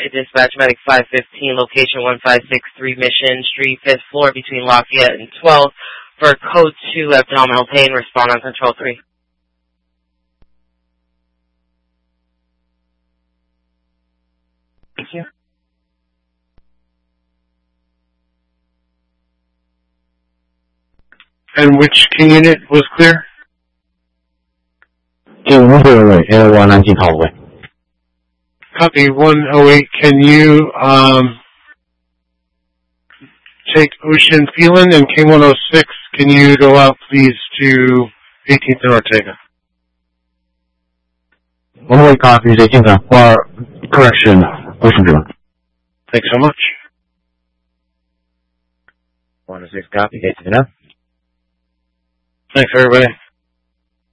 Dispatch Medic 515, location 1563 Mission Street, 5th floor between Lafayette and 12th for code 2 abdominal pain. Respond on control 3. Thank you. And which key unit was clear? 108, Air 1 安静靠位。 Copy 108. Can you take Ocean Phelan and King 106? Can you go out, please, to 18th and Ortega? 108 copy, 18th and correction, Ocean Phelan. Thanks so much. 106 copy, 18th. Thanks, everybody.